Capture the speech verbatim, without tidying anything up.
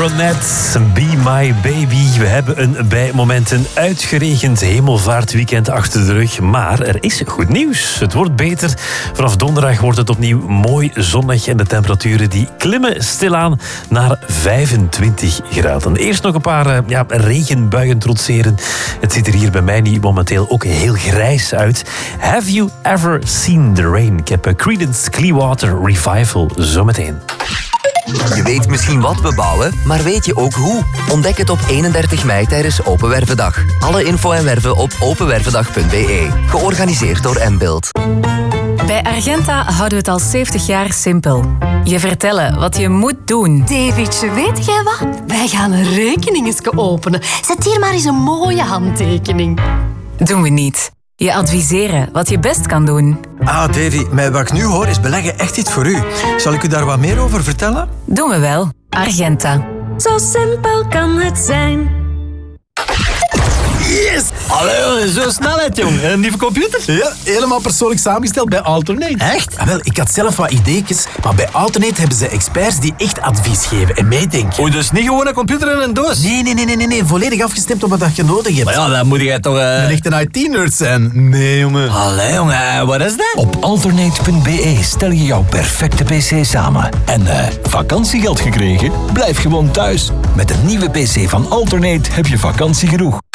Ronet, Be My Baby. We hebben een bij momenten uitgeregend hemelvaartweekend achter de rug. Maar er is goed nieuws. Het wordt beter. Vanaf donderdag wordt het opnieuw mooi zonnig. En de temperaturen die klimmen stilaan naar vijfentwintig graden. Eerst nog een paar ja, regenbuien trotseren. Het ziet er hier bij mij nu momenteel ook heel grijs uit. Have you ever seen the rain? Ik heb Creedence Clearwater Revival zometeen. Je weet misschien wat we bouwen, maar weet je ook hoe? Ontdek het op eenendertig mei tijdens Open Wervendag. Alle info en werven op openwervendag punt b e. Georganiseerd door M-Build. Bij Argenta houden we het al zeventig jaar simpel. Je vertellen wat je moet doen. Davidje, weet jij wat? Wij gaan een rekening openen. Zet hier maar eens een mooie handtekening. Doen we niet. Je adviseren wat je best kan doen. Ah, Davy, met wat ik nu hoor is beleggen echt iets voor u. Zal ik u daar wat meer over vertellen? Doen we wel. Argenta. Zo simpel kan het zijn. Yes! Allee, zo snelheid, jong. Een nieuwe computer? Ja, helemaal persoonlijk samengesteld bij Alternate. Echt? Ah, wel, ik had zelf wat ideetjes, maar bij Alternate hebben ze experts die echt advies geven en meedenken. Oei, dus niet gewoon een computer in een doos? Nee, nee, nee, nee, nee, nee. Volledig afgestemd op wat je nodig hebt. Maar ja, dan moet jij toch... Uh... Een echte I T-nerd zijn. Nee, jongen. Allee, jongen, wat is dat? Op alternate punt b e stel je jouw perfecte pc samen. En uh, vakantiegeld gekregen? Blijf gewoon thuis. Met een nieuwe pc van Alternate heb je vakantie genoeg.